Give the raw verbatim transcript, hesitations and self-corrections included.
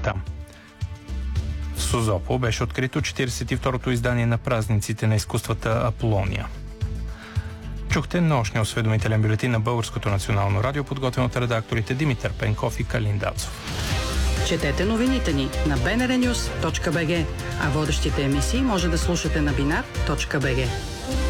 там. В Созопол беше открито четиридесет и второто издание на празниците на изкуствата Аполония. Чухте нощния осведомителен бюлетин на Българското национално радио, подготвен от редакторите Димитър Пенков и Калин Дацов. Четете новините ни на би ен ар нюс точка би джи, а водещите емисии може да слушате на бинар точка би джи.